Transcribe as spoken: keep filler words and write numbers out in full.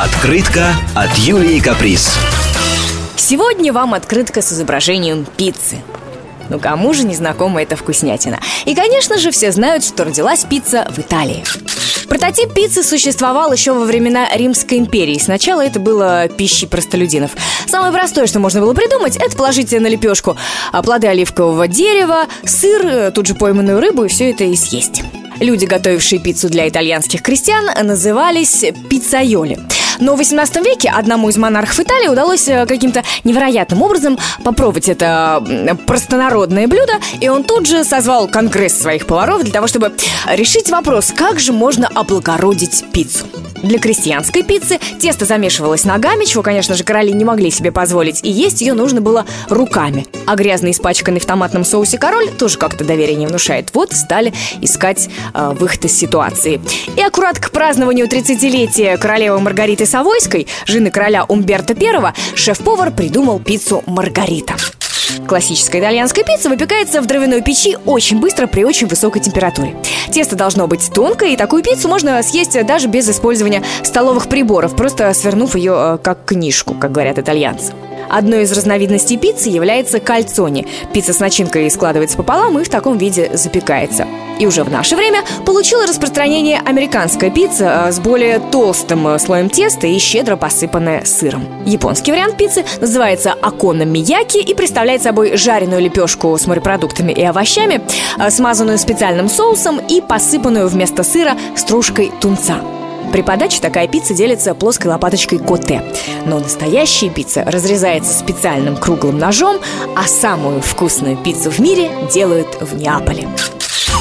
Открытка от Юлии Каприз. Сегодня вам открытка с изображением пиццы. Ну кому же не знакома эта вкуснятина? И, конечно же, все знают, что родилась пицца в Италии. Прототип пиццы существовал еще во времена Римской империи. Сначала это было пищей простолюдинов. Самое простое, что можно было придумать, это положить на лепешку плоды оливкового дерева, сыр, тут же пойманную рыбу и все это и съесть. Люди, готовившие пиццу для итальянских крестьян, назывались пиццайоли. Но в восемнадцатом веке одному из монархов Италии удалось каким-то невероятным образом попробовать это простонародное блюдо, и он тут же созвал конгресс своих поваров для того, чтобы решить вопрос, как же можно облагородить пиццу. Для крестьянской пиццы тесто замешивалось ногами, чего, конечно же, короли не могли себе позволить, и есть ее нужно было руками. А грязный, испачканный в томатном соусе король тоже как-то доверия не внушает. Вот стали искать э, выход из ситуации. И аккурат к празднованию тридцатилетия королевы Маргариты Савойской, жены короля Умберто Первого, шеф-повар придумал пиццу Маргарита. Классическая итальянская пицца выпекается в дровяной печи очень быстро при очень высокой температуре. Тесто должно быть тонкое, и такую пиццу можно съесть даже без использования столовых приборов, просто свернув ее как книжку, как говорят итальянцы. Одной из разновидностей пиццы является кальцоне. Пицца с начинкой складывается пополам и в таком виде запекается. И уже в наше время получила распространение американская пицца с более толстым слоем теста и щедро посыпанная сыром. Японский вариант пиццы называется окономияки и представляет собой жареную лепешку с морепродуктами и овощами, смазанную специальным соусом и посыпанную вместо сыра стружкой тунца. При подаче такая пицца делится плоской лопаточкой котте. Но настоящая пицца разрезается специальным круглым ножом, а самую вкусную пиццу в мире делают в Неаполе.